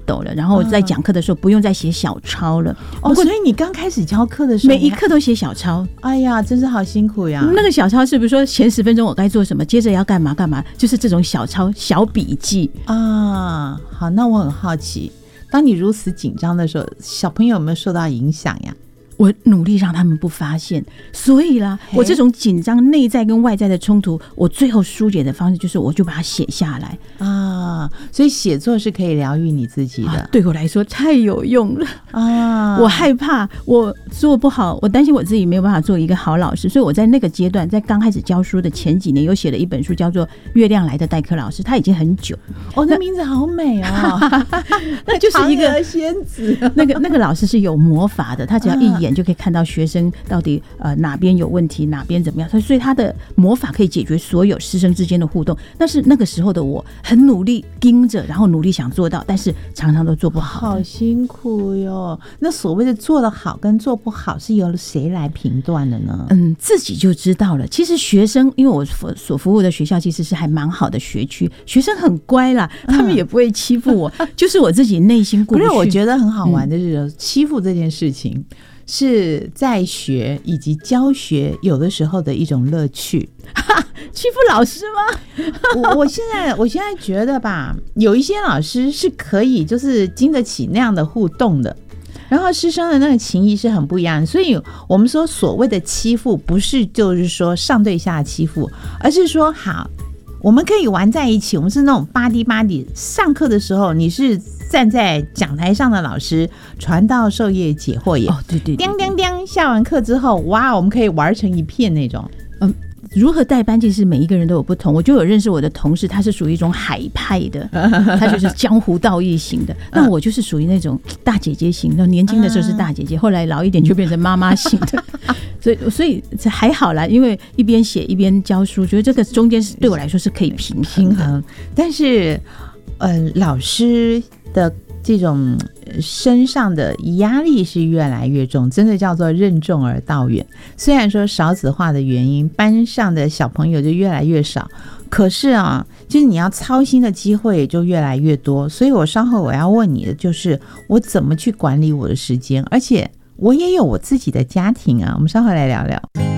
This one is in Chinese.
抖了，然后在讲课的时候不用再写小抄了。 所以你刚开始教课的时候每一课都写小抄。 哎呀，真是好辛苦呀。 那个小抄是不是说前10分钟我该做什么，接着要干嘛干嘛，就是这种小抄小笔记啊。好，那我很好奇，当你如此紧张的时候，小朋友有没有受到影响呀？ 我努力让他们不发现，所以啦，我这种紧张内在跟外在的冲突，我最后疏解的方式就是我就把它写下来啊。所以写作是可以疗愈你自己的， 对我来说太有用了啊！我害怕我做不好，我担心我自己没有办法做一个好老师，所以我在那个阶段，在刚开始教书的前几年，有写了一本书叫做《月亮来的代课老师》，他已经很久那名字好美哦， 那就是一个仙子。 那个老师是有魔法的，他只要一眼就可以看到学生到底哪边有问题，哪边怎么样，所以他的魔法可以解决所有师生之间的互动。但是那个时候的我很努力盯着，然后努力想做到，但是常常都做不好。 好辛苦哟。那所谓的做得好跟做不好是由谁来评断的呢？ 自己就知道了。其实学生，因为我所服务的学校其实是还蛮好的学区，学生很乖啦，他们也不会欺负我，就是我自己内心过不去。 不是，我觉得很好玩的是，欺负这件事情是在学以及教学有的时候的一种乐趣。 欺负老师吗？ 我现在觉得吧，有一些老师是可以就是经得起那样的互动的，然后师生的那个情谊是很不一样的。所以我们说所谓的欺负，不是就是说上对下欺负，而是说好，我们可以玩在一起，我们是那种巴迪巴迪。上课的时候你是站在讲台上的老师，传道授业解惑也。 对对对， 叮叮叮，下完课之后，哇，我们可以玩成一片那种。 如何带班，其实每一个人都有不同。我就有认识我的同事，他是属于一种海派的，他就是江湖道义型的。那我就是属于那种大姐姐型的，年轻的时候是大姐姐，后来老一点就变成妈妈型的。所以还好啦，因为一边写一边教书，觉得这个中间是对我来说是可以平衡。 但是老师的这种身上的压力是越来越重，真的叫做任重而道远。虽然说少子化的原因，班上的小朋友就越来越少，可是啊，就是你要操心的机会也就越来越多。所以我稍后我要问你的就是，我怎么去管理我的时间，而且我也有我自己的家庭啊。我们稍后来聊聊。